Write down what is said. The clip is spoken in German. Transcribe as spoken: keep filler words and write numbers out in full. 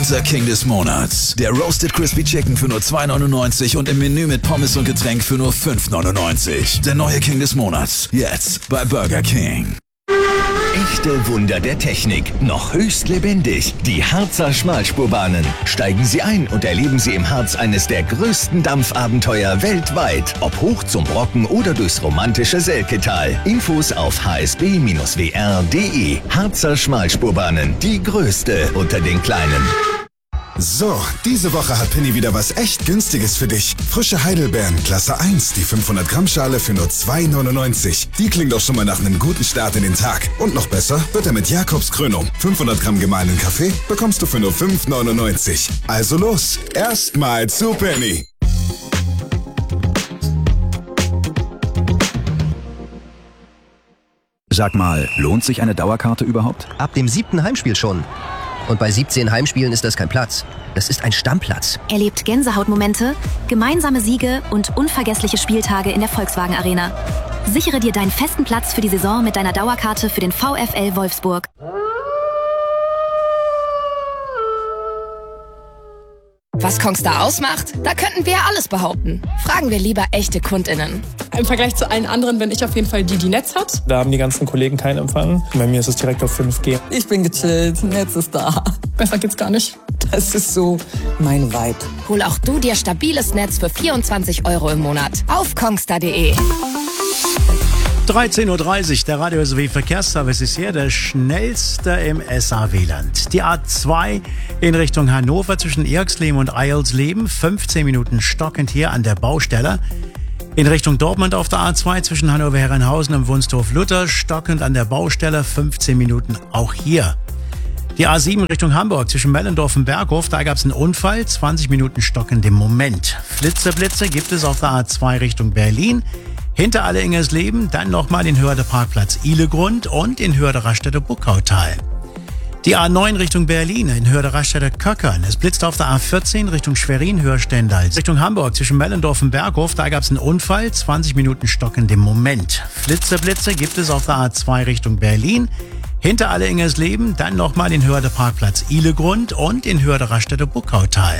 Unser King des Monats. Der Roasted Crispy Chicken für nur zwei neunundneunzig und im Menü mit Pommes und Getränk für nur fünf neunundneunzig. Der neue King des Monats. Jetzt bei Burger King. Echte Wunder der Technik, noch höchst lebendig. Die Harzer Schmalspurbahnen. Steigen Sie ein und erleben Sie im Harz eines der größten Dampfabenteuer weltweit. Ob hoch zum Brocken oder durchs romantische Selketal. Infos auf h s b Bindestrich w r punkt d e. Harzer Schmalspurbahnen, die größte unter den kleinen. So, diese Woche hat Penny wieder was echt Günstiges für dich. Frische Heidelbeeren, Klasse eins, die fünfhundert Gramm Schale für nur zwei neunundneunzig. Die klingt doch schon mal nach einem guten Start in den Tag. Und noch besser wird er mit Jakobs Krönung. fünfhundert Gramm gemahlenen Kaffee bekommst du für nur fünf neunundneunzig. Also los, erstmal zu Penny. Sag mal, lohnt sich eine Dauerkarte überhaupt? Ab dem siebten Heimspiel schon. Und bei siebzehn Heimspielen ist das kein Platz. Das ist ein Stammplatz. Erlebt Gänsehautmomente, gemeinsame Siege und unvergessliche Spieltage in der Volkswagen Arena. Sichere dir deinen festen Platz für die Saison mit deiner Dauerkarte für den VfL Wolfsburg. Was Kongstar ausmacht? Da könnten wir ja alles behaupten. Fragen wir lieber echte KundInnen. Im Vergleich zu allen anderen bin ich auf jeden Fall die, die Netz hat. Da haben die ganzen Kollegen keinen Empfang. Bei mir ist es direkt auf fünf G. Ich bin gechillt, Netz ist da. Besser geht's gar nicht. Das ist so mein Vibe. Hol auch du dir stabiles Netz für vierundzwanzig Euro im Monat auf kongstar punkt de. dreizehn Uhr dreißig, der Radio S W Verkehrsservice ist hier, der schnellste im S A W-Land. Die A zwei in Richtung Hannover zwischen Erxleben und Eilsleben, fünfzehn Minuten stockend hier an der Baustelle. In Richtung Dortmund auf der A zwei zwischen Hannover-Herrenhausen und Wunstorf-Luther, stockend an der Baustelle, fünfzehn Minuten auch hier. Die A sieben Richtung Hamburg zwischen Mellendorf und Berghof, da gab es einen Unfall, zwanzig Minuten stockend im Moment. Flitzeblitze gibt es auf der A zwei Richtung Berlin. Hinter Alle-Ingersleben, dann nochmal den Hörder Parkplatz Ihlegrund und in Hörder Raststätte Buckautal. Die A neun Richtung Berlin, in Hörder Raststätte Köckern. Es blitzt auf der A vierzehn Richtung Schwerin, Hörstendal. Richtung Hamburg zwischen Mellendorf und Berghof, da gab es einen Unfall, zwanzig Minuten stockend im Moment. Flitzeblitze gibt es auf der A zwei Richtung Berlin. Hinter Alle-Ingersleben, dann nochmal den Hörder Parkplatz Ihlegrund und in Hörder Raststätte Buckautal.